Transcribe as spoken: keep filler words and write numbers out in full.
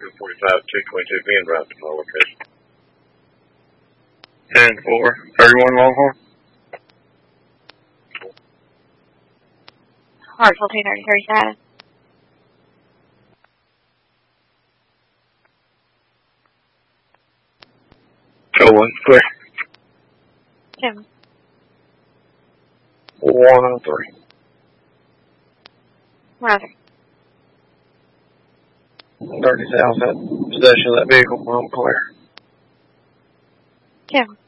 two forty-five, two twenty-two being routed to my location. ten four, thirty-one Longhorn. Hartsville two thirty-three status. Oh, one, clear. Jim. one oh three. Roger. thirty thousand. Possession of that vehicle. I'm clear. Jim.